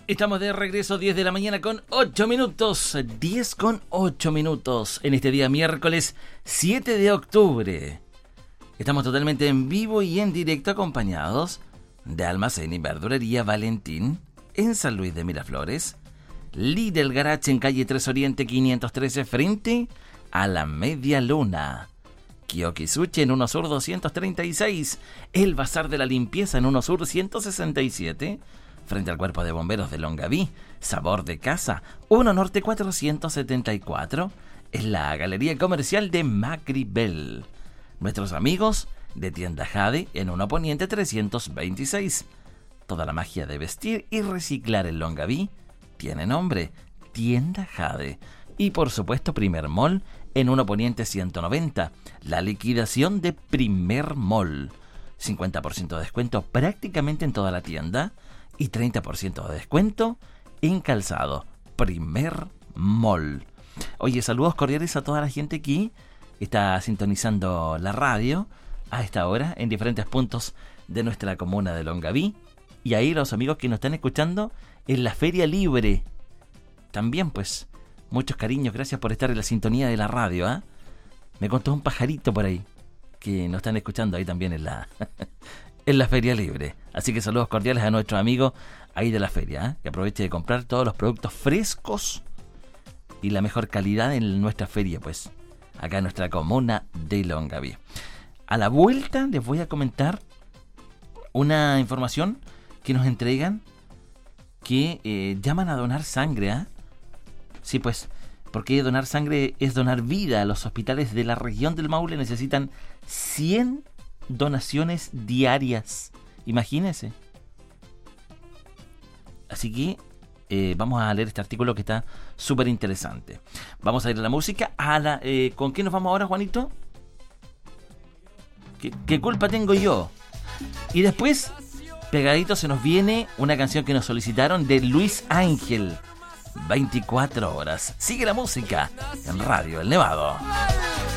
Estamos de regreso, 10 de la mañana con 8 minutos. 10 con 8 minutos en este día miércoles 7 de octubre. Estamos totalmente en vivo y en directo acompañados de Almacén y Verdulería Valentín en San Luis de Miraflores, Lidl Garage en calle 3 Oriente 513 frente a la Media Luna, Kiyoki Sushi en 1 Sur 236, El Bazar de la Limpieza en 1 Sur 167, frente al Cuerpo de Bomberos de Longaví, Sabor de Casa, 1 Norte 474, en la Galería Comercial de Macribel. Nuestros amigos de Tienda Jade en 1 Poniente 326. Toda la magia de vestir y reciclar en Longaví tiene nombre, Tienda Jade. Y por supuesto Primer Mall en 1 Poniente 190, la liquidación de Primer Mall. 50% de descuento prácticamente en toda la tienda y 30% de descuento en calzado. Primer Mall. Oye, saludos cordiales a toda la gente aquí que está sintonizando la radio a esta hora en diferentes puntos de nuestra comuna de Longaví. Y ahí los amigos que nos están escuchando en la Feria Libre. También pues, muchos cariños, gracias por estar en la sintonía de la radio, ¿eh? Me contó un pajarito por ahí que nos están escuchando ahí también en la en la Feria Libre. Así que saludos cordiales a nuestros amigos ahí de la feria, ¿eh? Que aproveche de comprar todos los productos frescos y la mejor calidad en nuestra feria, pues, acá en nuestra comuna de Longaví. A la vuelta les voy a comentar una información que nos entregan que llaman a donar sangre, ¿eh? Sí, pues, porque donar sangre es donar vida. Los hospitales de la región del Maule necesitan 100 donaciones diarias. Imagínense. Así que vamos a leer este artículo que está súper interesante. Vamos a ir a la música. ¿Con qué nos vamos ahora, Juanito? ¿Qué culpa tengo yo? Y después, pegadito, se nos viene una canción que nos solicitaron de Luis Ángel. 24 horas. Sigue la música en Radio El Nevado.